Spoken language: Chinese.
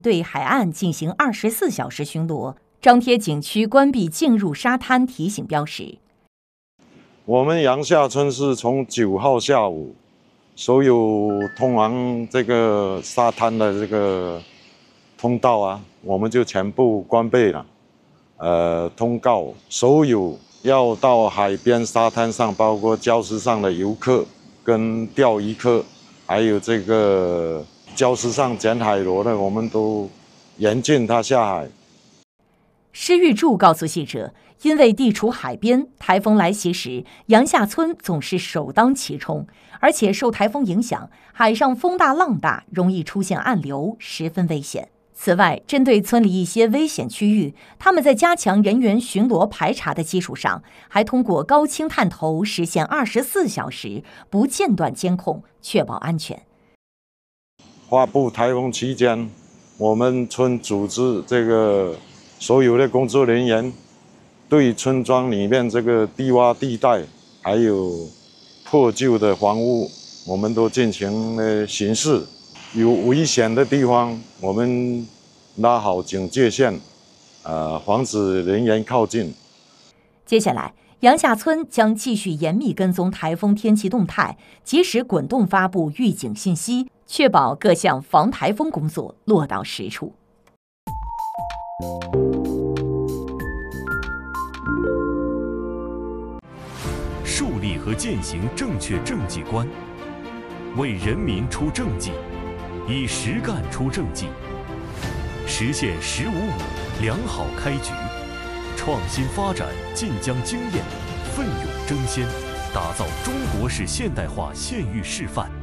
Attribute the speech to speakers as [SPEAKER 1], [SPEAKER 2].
[SPEAKER 1] 对海岸进行24小时巡逻，张贴景区关闭进入沙滩提醒标识。
[SPEAKER 2] 我们阳夏村是从9号下午，所有通往这个沙滩的这个通道啊，我们就全部关闭了。通告所有要到海边沙滩上，包括礁石上的游客跟钓鱼客，还有这个礁石上捡海螺的，我们都严禁他下海。
[SPEAKER 1] 施玉柱告诉记者，因为地处海边，台风来袭时，阳夏村总是首当其冲，而且受台风影响，海上风大浪大，容易出现暗流，十分危险。此外，针对村里一些危险区域，他们在加强人员巡逻排查的基础上，还通过高清探头实现24小时不间断监控，确保安全。
[SPEAKER 2] 发布台风期间，我们村组织这个所有的工作人员对村庄里面这个低洼地带还有破旧的房屋，我们都进行了巡视。有危险的地方，我们拉好警戒线，防止人员靠近。
[SPEAKER 1] 接下来，阳夏村将继续严密跟踪台风天气动态，及时滚动发布预警信息，确保各项防台风工作落到实处。
[SPEAKER 3] 树立和践行正确政绩观，为人民出政绩，以实干出政绩，实现“1055”良好开局，创新发展晋江经验，奋勇争先，打造中国式现代化县域示范。